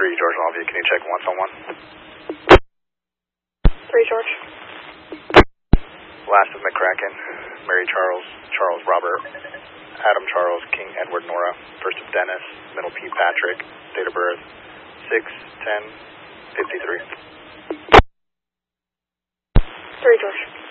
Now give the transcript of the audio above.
George Longview, can you check once on one? 3 George. Last of McCracken, Mary Charles, Charles Robert, Adam Charles, King Edward Nora, first of Dennis, middle P Patrick, date of birth 6/10/53. 3 George.